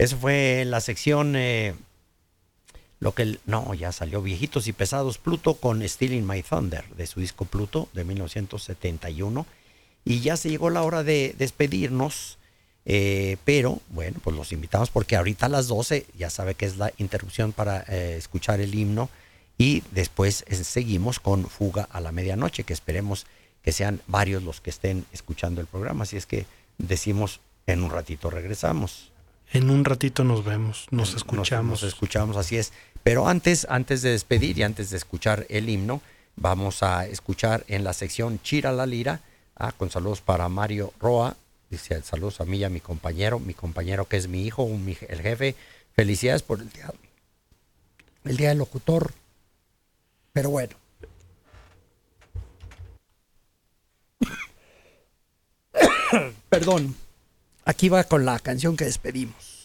Eso fue la sección, no, ya salió Viejitos y Pesados, Pluto con Stealing My Thunder, de su disco Pluto de 1971. Y ya se llegó la hora de despedirnos, pero bueno, pues los invitamos porque ahorita a las 12 ya sabe que es la interrupción para escuchar el himno y después seguimos con Fuga a la Medianoche, que esperemos que sean varios los que estén escuchando el programa. Así es que decimos, en un ratito regresamos. En un ratito nos vemos, nos escuchamos. Nos escuchamos, así es. Pero antes de despedir y antes de escuchar el himno, vamos a escuchar en la sección Chira la Lira, con saludos para Mario Roa. Dice saludos a mí y a mi compañero que es mi hijo, el jefe. Felicidades por el día del locutor. Pero bueno. Perdón. Aquí va con la canción que despedimos.